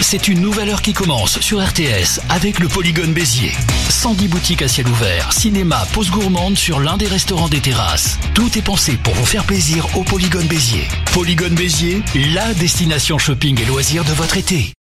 C'est une nouvelle heure qui commence sur RTS avec le Polygone Béziers. 110 boutiques à ciel ouvert, cinéma, pause gourmande sur l'un des restaurants des terrasses. Tout est pensé pour vous faire plaisir au Polygone Béziers. Polygone Béziers, la destination shopping et loisirs de votre été.